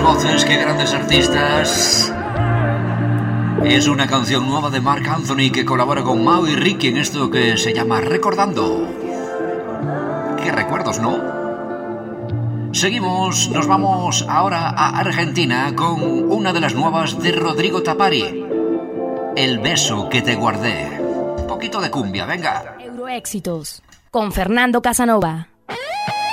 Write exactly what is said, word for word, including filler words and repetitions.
voces, qué grandes artistas. Es una canción nueva de Marc Anthony que colabora con Mau y Ricky en esto que se llama Recordando. Qué recuerdos, ¿no? Seguimos, nos vamos ahora a Argentina con una de las nuevas de Rodrigo Tapari. El beso que te guardé. Un poquito de cumbia, venga. Euroéxitos con Fernando Casanova.